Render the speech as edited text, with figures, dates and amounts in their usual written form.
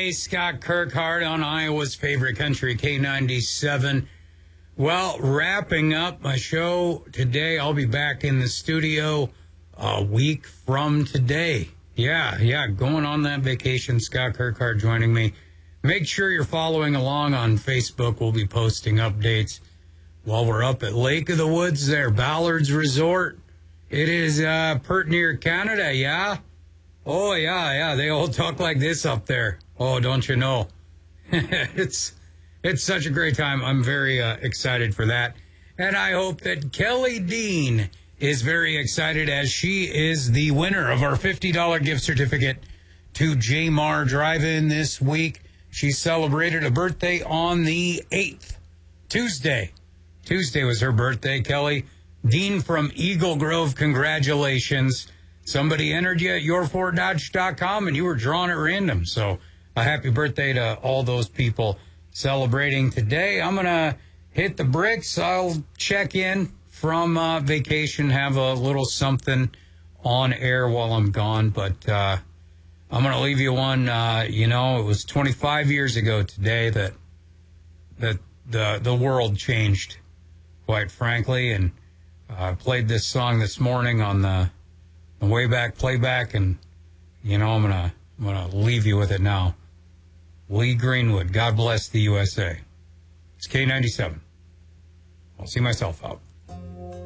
Hey, Scott Kirkhart on Iowa's favorite country, K97. Well, wrapping up my show today. I'll be back in the studio a week from today. Yeah, going on that vacation. Scott Kirkhart joining me. Make sure you're following along on Facebook. We'll be posting updates while we're up at Lake of the Woods there, Ballard's Resort. It is pert near Canada, yeah? Oh, yeah. They all talk like this up there. Oh, don't you know? It's such a great time. I'm very excited for that. And I hope that Kelly Dean is very excited, as she is the winner of our $50 gift certificate to J-Mar Drive-In this week. She celebrated a birthday on the 8th, Tuesday. Tuesday was her birthday, Kelly Dean from Eagle Grove. Congratulations. Somebody entered you at yourforddodge.com and you were drawn at random. So a happy birthday to all those people celebrating today. I'm going to hit the bricks. I'll check in from vacation, have a little something on air while I'm gone. But I'm going to leave you one. It was 25 years ago today that the world changed, quite frankly. And I played this song this morning on the way back playback, and I'm gonna leave you with it now. Lee Greenwood, God bless the USA. It's K97. I'll see myself out.